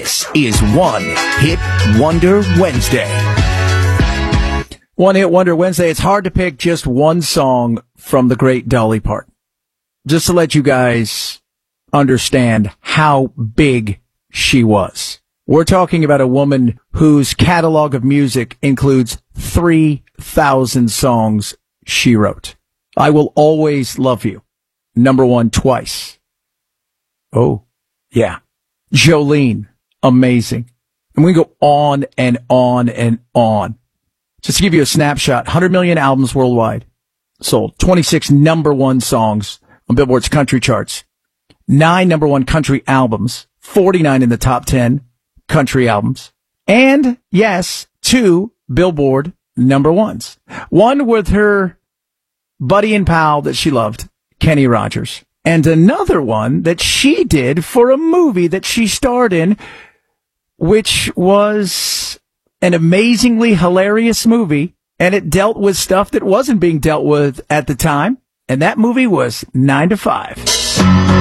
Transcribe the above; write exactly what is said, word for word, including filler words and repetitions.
This is One Hit Wonder Wednesday. One Hit Wonder Wednesday. It's hard to pick just one song from the great Dolly Parton. Just to let you guys understand how big she was. We're talking about a woman whose catalog of music includes three thousand songs she wrote. I Will Always Love You, number one twice. Oh, yeah. Jolene, amazing. And we go on and on and on. Just to give you a snapshot, one hundred million albums worldwide sold, twenty-six number one songs on Billboard's country charts, nine number one country albums, forty-nine in the top ten country albums, and yes, two Billboard number ones. One with her buddy and pal that she loved, Kenny Rogers, and another one that she did for a movie that she starred in, which was an amazingly hilarious movie, and it dealt with stuff that wasn't being dealt with at the time, and that movie was nine to five.